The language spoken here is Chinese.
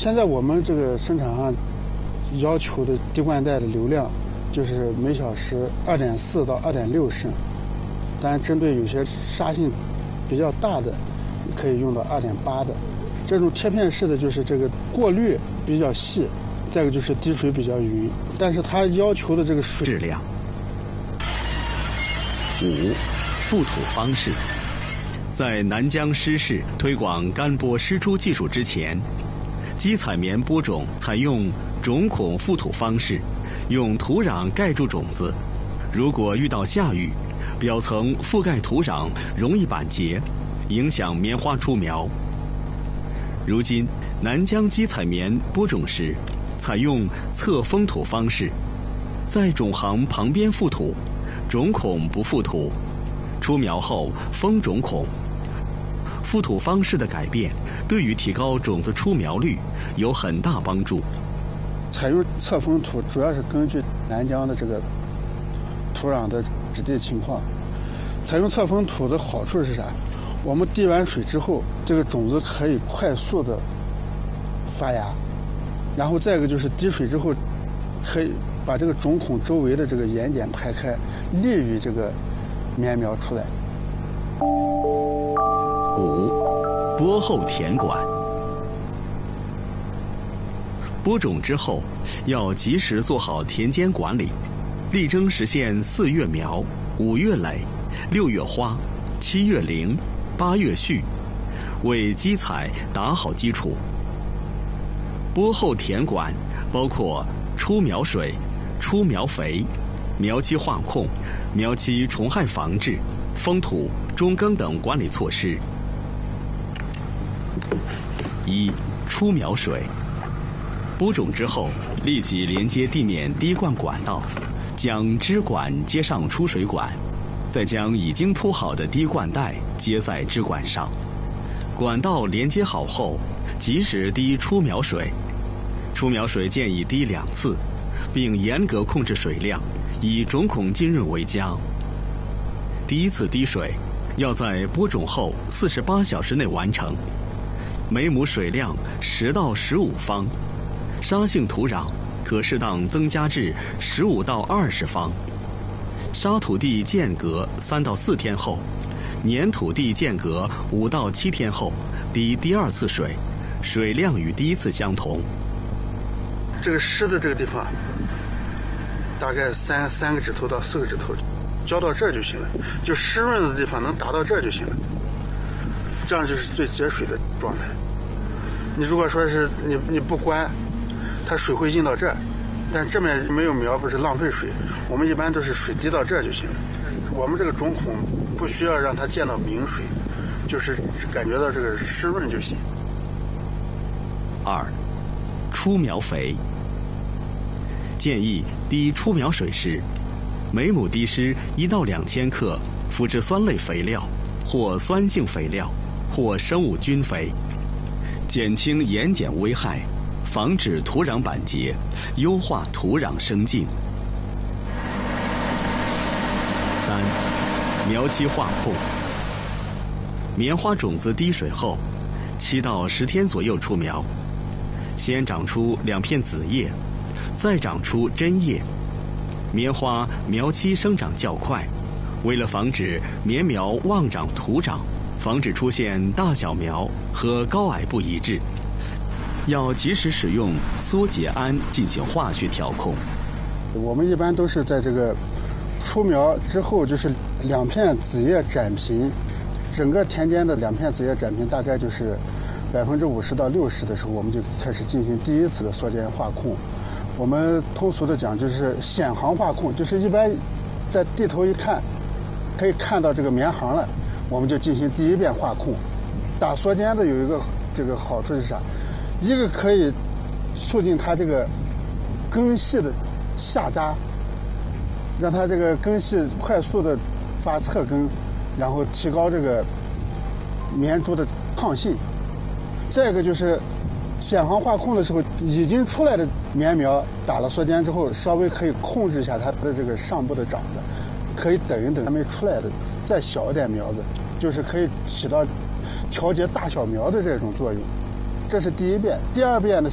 现在我们这个生产上要求的滴灌带的流量就是每小时2.4到2.6升，但针对有些沙性比较大的，可以用到2.8的。这种贴片式的就是这个过滤比较细，再一个就是滴水比较匀，但是它要求的这个水质量。5. 覆土方式。在南疆湿市推广干播湿株技术之前，基采棉播种采用种孔覆土方式，用土壤盖住种子。如果遇到下雨，表层覆盖土壤容易板结，影响棉花出苗。如今，南疆基采棉播种时，采用侧封土方式，在种行旁边覆土，种孔不覆土，出苗后封种孔。覆土方式的改变，对于提高种子出苗率有很大帮助。 采用侧封土，主要是根据南疆的这个土壤的质地情况。采用侧封土的好处是啥？我们滴完水之后，这个种子可以快速的发芽，然后再一个就是滴水之后，可以把这个种孔周围的这个盐碱排开，利于这个棉苗出来。 5. 播后填管。播种之后，要及时做好田间管理，力争实现4月苗、5月蕾、6月花、7月龄、8月序，为基采打好基础。播后填管包括出苗水、出苗肥、苗期化控、苗期虫害防治、封土、中耕等管理措施。1. 出苗水。播种之后，立即连接地面滴灌管道，将支管接上出水管，再将已经铺好的滴灌带接在支管上。管道连接好后，及时滴出苗水。出苗水建议滴2次，并严格控制水量，以种孔浸润为佳。第一次滴水要在播种后48小时内完成，每亩水量10到15方。沙性土壤可适当增加至15到20方。沙土地间隔3到4天后，粘土地间隔5到7天后滴第2次水，水量与第一次相同。 这个湿的这个地方，大概3个指头到4个指头，浇到这儿就行了。就湿润的地方能达到这儿就行了，这样就是最节水的状态。你如果说是你不关，它水会印到这儿，但这面没有苗，不是浪费水。我们一般都是水滴到这儿就行了。我们这个种孔不需要让它见到明水，就是感觉到这个湿润就行。 2. 出苗肥。建议滴出苗水时，每亩滴施1到2千克腐殖酸类肥料，或酸性肥料，或生物菌肥，减轻盐碱危害，防止土壤板结，优化土壤生境。3. 苗期化控。棉花种子滴水后，7到10天左右出苗，先长出2片子叶，再长出针叶。棉花苗期生长较快，为了防止棉苗妄长徒长，防止出现大小苗和高矮不一致，要及时使用缩解胺进行化学调控。 我们一般都是在这个出苗之后，就是2片子叶展平，整个田间的2片子叶展平大概就是50%到60%的时候，我们就开始进行第一次的缩解化控。我们通俗的讲就是显行化控，就是一般在地头一看，可以看到这个棉行了，我们就进行第一遍化控。打缩间的有一个这个好处是啥？一个可以促进它这个根系的下扎，让它这个根系快速的发侧根，然后提高这个棉株的抗性。再一个就是显行化控的时候，已经出来的棉苗打了缩间之后，稍微可以控制一下它的这个上部的长子，可以等一等还没出来的再小一点苗子，就是可以起到调节大小苗的这种作用。这是第一遍。第二遍呢，